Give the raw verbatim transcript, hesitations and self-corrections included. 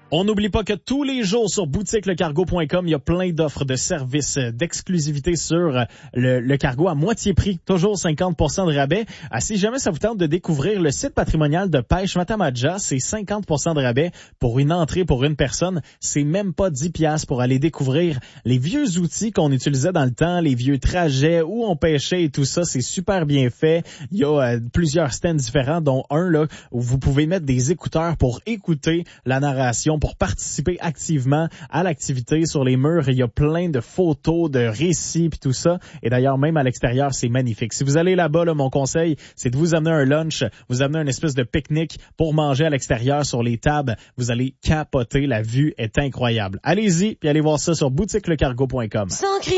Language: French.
On n'oublie pas que tous les jours sur boutique le cargo point com, il y a plein d'offres de services, d'exclusivité sur le, le cargo à moitié prix. Toujours cinquante pour cent de rabais. Ah, si jamais ça vous tente de découvrir le site patrimonial de pêche Matamaja, c'est cinquante pour cent de rabais pour une entrée pour une personne. C'est même pas dix piastres pour aller découvrir les vieux outils qu'on utilisait dans le temps, les vieux trajets où on pêchait et tout ça. C'est super bien fait. Il y a euh, plusieurs stands différents, dont un là où vous pouvez mettre des écouteurs pour écouter la narration, pour participer activement à l'activité. Sur les murs, il y a plein de photos, de récits puis tout ça. Et d'ailleurs, même à l'extérieur, c'est magnifique. Si vous allez là-bas, là, mon conseil, c'est de vous amener un lunch, vous amener une espèce de pique-nique pour manger à l'extérieur sur les tables. Vous allez capoter. La vue est incroyable. Allez-y, puis allez voir ça sur boutique le cargo point com.